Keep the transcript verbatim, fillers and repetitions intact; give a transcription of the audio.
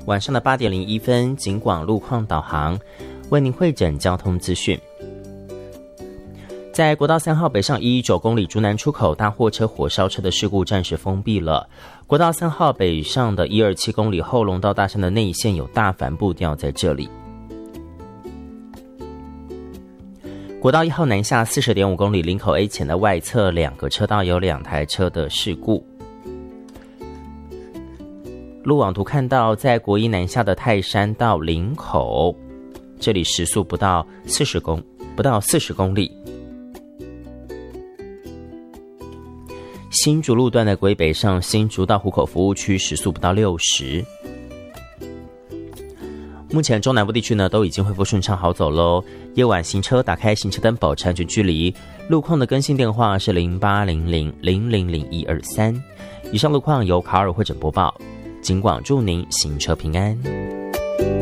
晚上的八点零一分，警广路况导航为您汇整交通资讯。在国道三号北上一一九公里竹南出口，大货车火烧车的事故暂时封闭了。国道三号北上的一二七公里后龙到大山的内线有大帆布掉在这里。国道一号南下 四十点五公里林口 A 前的外侧两个车道有两台车的事故。路网图看到，在国一南下的泰山到林口，这里时速不到四十公不到四十公里。新竹路段的国一北上新竹到湖口服务区时速不到六十。目前中南部地区呢都已经恢复顺畅好走喽。夜晚行车打开行车灯，保持安全距离。路况的更新电话是零八零零零零零一二三。以上路况由卡尔汇整播报。警广祝您行车平安。